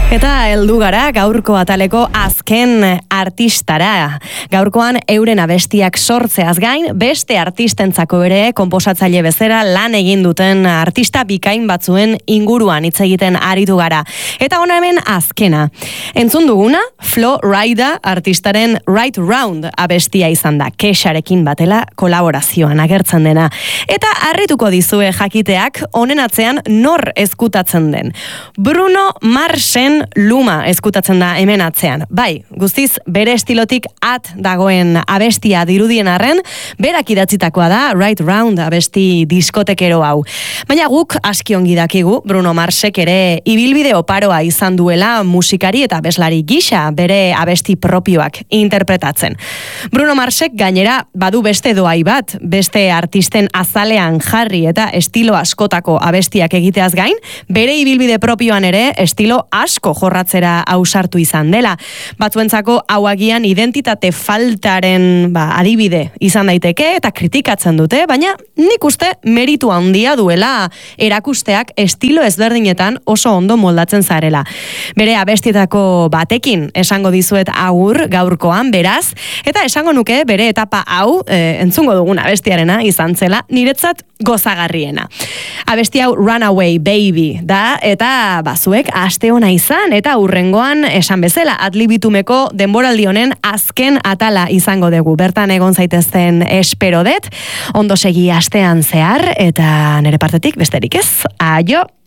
Eta heldu gara gaurko ataleko azken artistara. Gaurkoan euren abestiak sortzeaz gain, beste artistentzako ere konposatzaile bezala lan egin duten artista bikain batzuen inguruan hitz egiten aritu gara. Eta hona hemen azkena. Entzun duguna, Flo Rida artistaren Right Round abestia izan da, Kexarekin batela kolaborazioan agertzen dena. Eta harrituko dizue jakiteak honen atzean nor ezkutatzen den. Bruno Marsen Luma ezkutatzen da hemen atzean. Bai, guztiz bere estilotik at dagoen abestia dirudien arren, berak idatzitakoa da Right Round abesti diskotekero hau. Baina guk aski ongi dakigu Bruno Marsek ere ibilbide oparoa izan duela musikari eta abeslari gisa bere abesti propioak interpretatzen. Bruno Marsek gainera badu beste doai bat, beste artisten azalean jarri eta estilo askotako abestiak egiteaz gain, bere ibilbide propioan ere estilo asko jorratzera ausartu izan dela. Batzuentzako hau agian identitate faltaren adibide izan daiteke eta kritikatzen dute, baina nik uste meritu handia duela erakusteak estilo ezberdinetan oso ondo moldatzen zarela. Bere abestietako batekin esango dizuet agur gaurkoan beraz, eta esango nuke bere etapa hau entzungo dugun abestiarena izan zela niretzat gozagarriena. Abesti hau Runaway Baby da, eta bazuek aste ona izan, eta hurrengoan esan bezala adlibitumeko denboraldi honen azken atala izango dugu. Bertan egon zaitezten espero dut, ondo segi astean zehar, eta nire partetik besterik ez. Aio!